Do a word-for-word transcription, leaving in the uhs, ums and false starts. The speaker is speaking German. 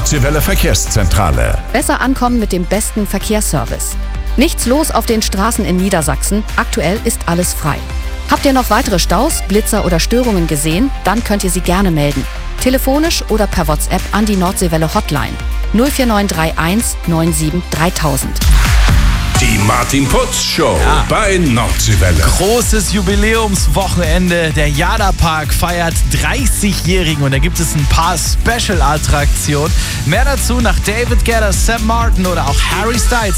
Nordseewelle Verkehrszentrale. Besser ankommen mit dem besten Verkehrsservice. Nichts los auf den Straßen in Niedersachsen. Aktuell ist alles frei. Habt ihr noch weitere Staus, Blitzer oder Störungen gesehen? Dann könnt ihr sie gerne melden. Telefonisch oder per WhatsApp an die Nordseewelle Hotline null vier neun drei eins neun sieben dreitausend. Die Martin Putz Show Ja. bei Nordseewelle. Großes Jubiläumswochenende. Der Jada-Park feiert dreißigjährigen und da gibt es ein paar Special-Attraktionen. Mehr dazu nach David Guetta, Sam Martin oder auch Harry Styles.